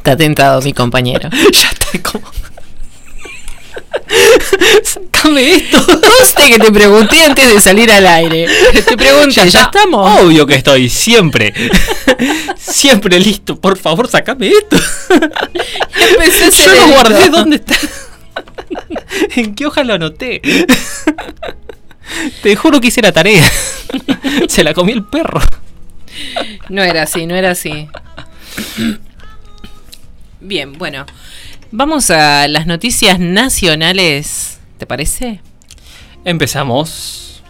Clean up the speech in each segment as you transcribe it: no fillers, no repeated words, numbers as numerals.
está tentado mi compañero. Ya está como... Sácame esto. Conste que te pregunté antes de salir al aire. Te pregunté, ¿ya estamos? Obvio que estoy, siempre. Siempre listo. Por favor, sácame esto. Yo lo guardé, ¿dónde está? ¿En qué hoja lo anoté? Te juro que hice la tarea. Se la comió el perro. No era así. Bien, bueno. Vamos a las noticias nacionales, ¿te parece? Empezamos.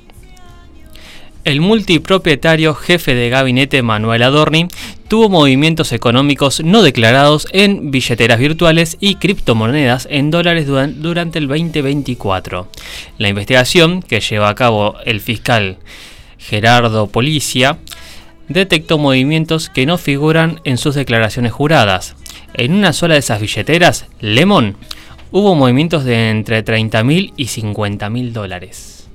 El multipropietario jefe de gabinete Manuel Adorni tuvo movimientos económicos no declarados en billeteras virtuales y criptomonedas en dólares durante el 2024. La investigación que lleva a cabo el fiscal Gerardo Policia detectó movimientos que no figuran en sus declaraciones juradas. En una sola de esas billeteras, Lemon, hubo movimientos de entre 30.000 y 50.000 dólares.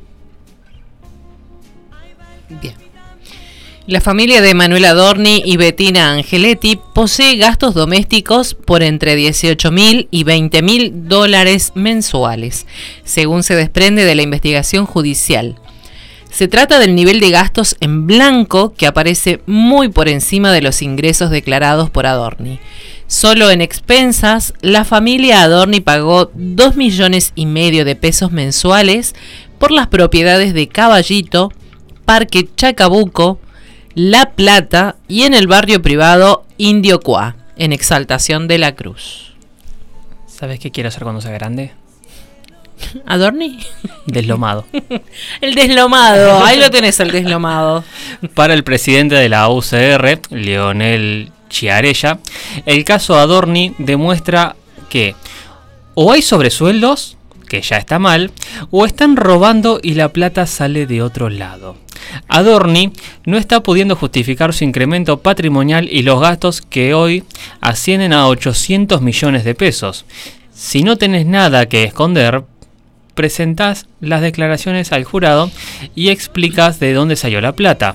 Bien. La familia de Manuel Adorni y Bettina Angeletti posee gastos domésticos por entre 18.000 y 20.000 dólares mensuales, según se desprende de la investigación judicial. Se trata del nivel de gastos en blanco que aparece muy por encima de los ingresos declarados por Adorni. Solo en expensas, la familia Adorni pagó 2,5 millones de pesos mensuales por las propiedades de Caballito, Parque Chacabuco, La Plata y en el barrio privado Indio Cuá, en Exaltación de la Cruz. ¿Sabes qué quiero hacer cuando sea grande? ¿Adorni? Deslomado. El deslomado, ahí lo tenés, el deslomado. Para el presidente de la UCR, Leonel Chiarella, el caso Adorni demuestra que o hay sobresueldos, que ya está mal, o están robando y la plata sale de otro lado. Adorni no está pudiendo justificar su incremento patrimonial y los gastos que hoy ascienden a 800 millones de pesos. Si no tenés nada que esconder, presentás las declaraciones al jurado y explicas de dónde salió la plata.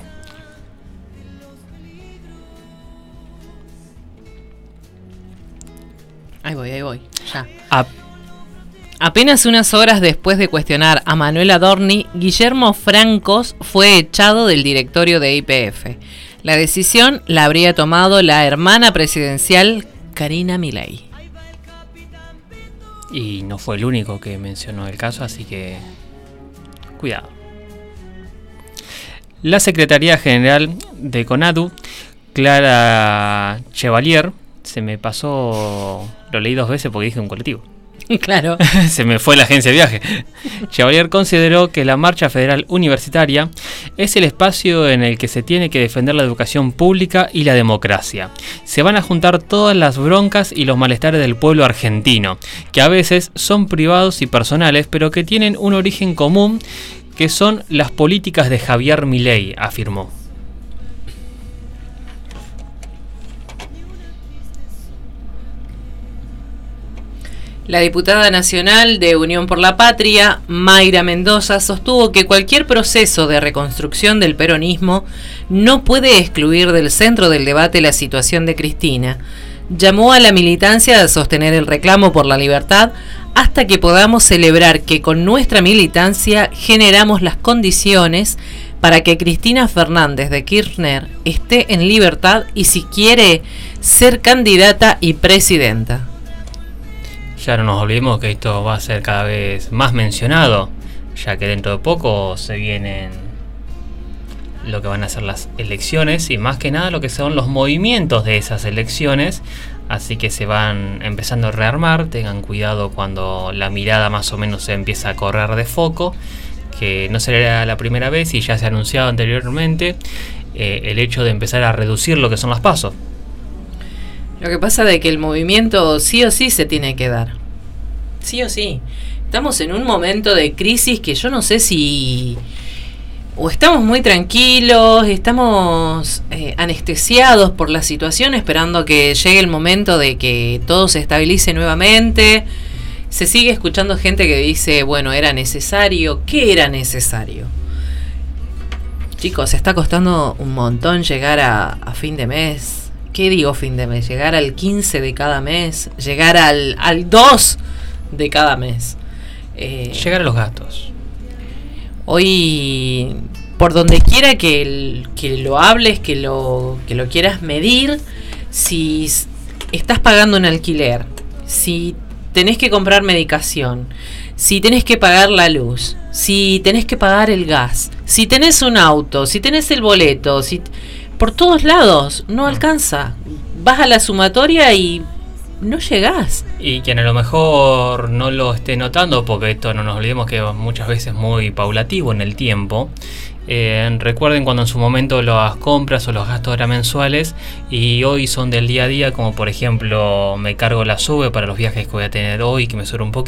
Ahí voy, ya. Apenas unas horas después de cuestionar a Manuel Adorni, Guillermo Francos fue echado del directorio de YPF. La decisión la habría tomado la hermana presidencial Karina Milei. Y no fue el único que mencionó el caso, así que cuidado. La Secretaría General de CONADU, Clara Chevalier, se me pasó, lo leí 2 veces porque dije un colectivo. Claro. Se me fue la agencia de viaje. Chevalier consideró que la Marcha Federal Universitaria es el espacio en el que se tiene que defender la educación pública y la democracia. Se van a juntar todas las broncas y los malestares del pueblo argentino, que a veces son privados y personales, pero que tienen un origen común, que son las políticas de Javier Milei, afirmó. La diputada nacional de Unión por la Patria, Mayra Mendoza, sostuvo que cualquier proceso de reconstrucción del peronismo no puede excluir del centro del debate la situación de Cristina. Llamó a la militancia a sostener el reclamo por la libertad hasta que podamos celebrar que con nuestra militancia generamos las condiciones para que Cristina Fernández de Kirchner esté en libertad y, si quiere, ser candidata y presidenta. Ya no nos olvidemos que esto va a ser cada vez más mencionado, ya que dentro de poco se vienen lo que van a ser las elecciones y más que nada lo que son los movimientos de esas elecciones, así que se van empezando a rearmar. Tengan cuidado cuando la mirada más o menos se empieza a correr de foco, que no será la primera vez y ya se ha anunciado anteriormente el hecho de empezar a reducir lo que son las PASO. Lo que pasa es que el movimiento sí o sí se tiene que dar. Sí o sí. Estamos en un momento de crisis que yo no sé si... O estamos muy tranquilos, estamos anestesiados por la situación, esperando que llegue el momento de que todo se estabilice nuevamente. Se sigue escuchando gente que dice, bueno, era necesario. ¿Qué era necesario? Chicos, está costando un montón llegar a fin de mes. ¿qué digo fin de mes? Llegar al 15 de cada mes, llegar al 2 de cada mes. Llegar a los gastos. Hoy, por donde quiera que lo hables, que lo quieras medir, si estás pagando un alquiler, si tenés que comprar medicación, si tenés que pagar la luz, si tenés que pagar el gas, si tenés un auto, si tenés el boleto, por todos lados no alcanza. Vas a la sumatoria y no llegás. Y quien a lo mejor no lo esté notando, porque esto no nos olvidemos que muchas veces es muy paulativo en el tiempo. Recuerden cuando en su momento las compras o los gastos eran mensuales y hoy son del día a día, como por ejemplo me cargo la SUBE para los viajes que voy a tener hoy, que me sobra un poco.